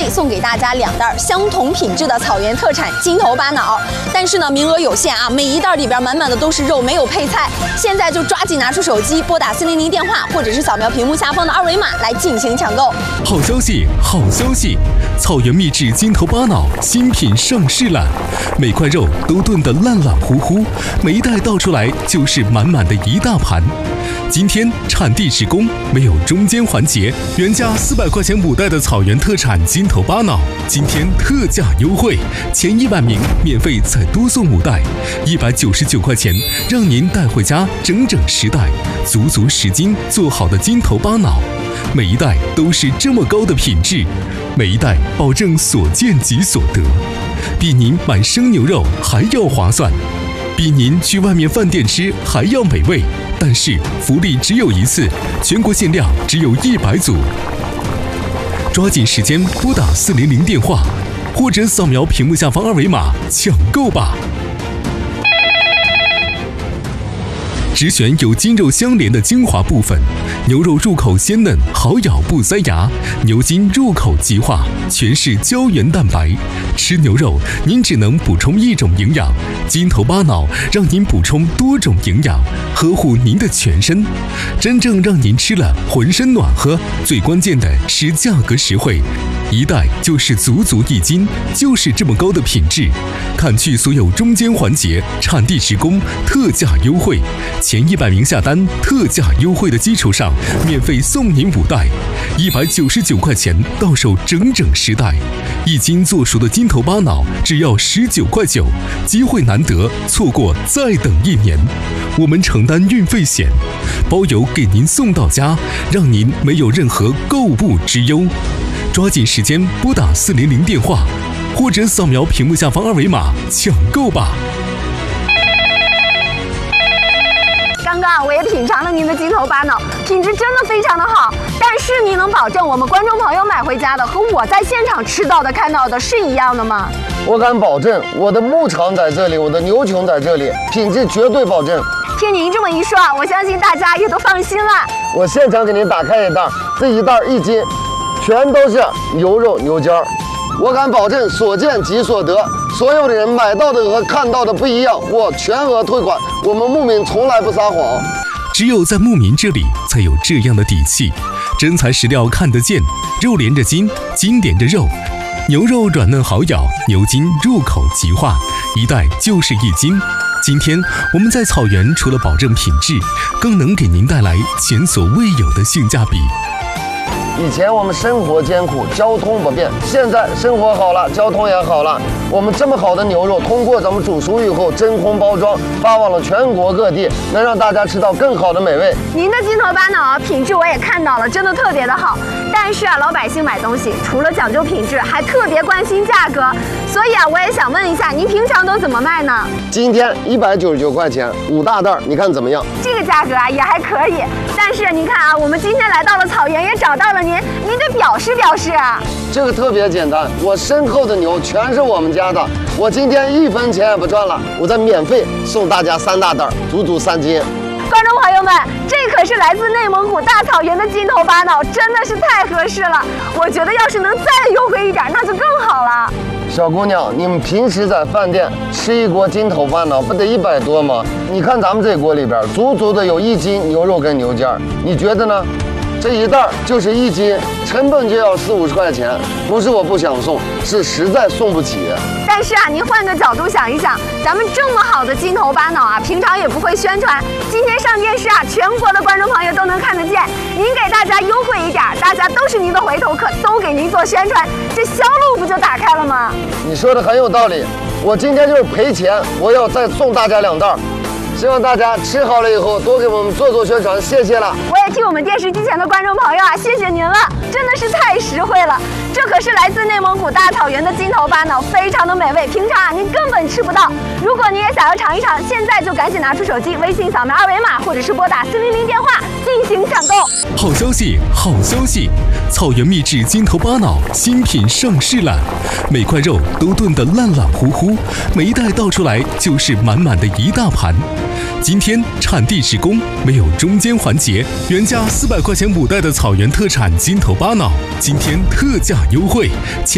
送给大家2袋相同品质的草原特产金头巴脑。但是呢，名额有限啊，每一袋里边满满的都是肉，没有配菜。现在就抓紧拿出手机，拨打400电话，或者是扫描屏幕下方的2维码来进行抢购。 好消息，好消息！草原秘制金头巴脑新品上市了，每块肉都炖得烂烂糊糊，每一袋倒出来就是满满的一大盘。今天产地直供，没有中间环节，原价400块钱5袋的草原特产金头巴脑，今天特价优惠，前100名免费再多送5袋，199块钱，让您带回家整整10袋，足足10斤做好的金头巴脑，每一袋都是这么高的品质，每一袋保证所见即所得，比您买生牛肉还要划算，比您去外面饭店吃还要美味。但是福利只有一次，全国限量只有100组，抓紧时间拨打400电话，或者扫描屏幕下方2维码抢购吧。只选有筋肉相连的精华部分，牛肉入口鲜嫩，好咬不塞牙；牛筋入口即化，全是胶原蛋白。吃牛肉，您只能补充一种营养，金头巴脑让您补充多种营养，呵护您的全身，真正让您吃了浑身暖和。最关键的是价格实惠，一袋就是足足1斤，就是这么高的品质，砍去所有中间环节，产地直供，特价优惠。前100名下单，特价优惠的基础上，免费送您5袋，199块钱到手整整10袋，1斤做熟的金头巴脑只要19块9，机会难得，错过再等1年。我们承担运费险，包邮给您送到家，让您没有任何购物之忧。抓紧时间拨打400电话，或者扫描屏幕下方2维码抢购吧。 刚刚我也品尝了您的金头巴脑，品质真的非常的好。但是您能保证我们观众朋友买回家的和我在现场吃到的、看到的是一样的吗？ 我敢保证，我的牧场在这里，我的牛群在这里，品质绝对保证。 听您这么一说，我相信大家也都放心了。 我现场给您打开一袋，这一袋1斤，全都是牛肉牛筋儿。我敢保证，所见即所得，所有的人买到的和看到的不一样，我全额退款。我们牧民从来不撒谎， 只有在牧民这里才有这样的底气。真材实料看得见，肉连着筋，筋连着肉，牛肉软嫩好咬，牛筋入口即化，一袋就是1斤。今天我们在草原除了保证品质，更能给您带来前所未有的性价比。 以前我们生活艰苦，交通不便，现在生活好了，交通也好了。我们这么好的牛肉，通过咱们煮熟以后真空包装，发往了全国各地，能让大家吃到更好的美味。 您的金头巴脑品质我也看到了，真的特别的好。但是啊，老百姓买东西除了讲究品质，还特别关心价格。所以啊，我也想问一下，您平常都怎么卖呢？ 今天199块钱5大袋，你看怎么样？ 这个价格啊也还可以。但是您看啊，我们今天来到了草原，也找到了您得表示表示啊。 这个特别简单，我身后的牛全是我们家的，我今天1分钱也不赚了，我再免费送大家3大袋，足足3斤。 观众朋友们，这可是来自内蒙古大草原的金头巴脑，真的是太合适了。我觉得要是能再优惠一点，那就更好了。 小姑娘，你们平时在饭店吃一锅金头巴脑不得100多吗？你看咱们这锅里边足足的有1斤牛肉跟牛筋儿，你觉得呢？这一袋就是1斤，成本就要40-50块钱，不是我不想送，是实在送不起。 但是啊，您换个角度想一想，咱们这么好的金头巴脑啊，平常也不会宣传，今天上电视啊，全国的观众朋友都能看得见。您给大家优惠一点，大家都是您的回头客，都给您做宣传，这销路不就打开了吗？ 你说的很有道理，我今天就是赔钱，我要再送大家2袋。希望大家吃好了以后多给我们做宣传，谢谢了。 我也替我们电视机前的观众朋友啊，谢谢您了，真的是太实惠了。这可是来自内蒙古大草原的金头巴脑，非常的美味，平常啊您根本吃不到。如果您也想要尝一尝，现在就赶紧拿出手机，微信扫描2维码，或者是拨打400电话进行抢购。 好消息，好消息！草原秘制金头巴脑新品上市了，每块肉都炖得烂烂糊糊，每一袋倒出来就是满满的一大盘。今天产地直供，没有中间环节，原价400块钱5袋的草原特产金头巴脑，今天特价优惠。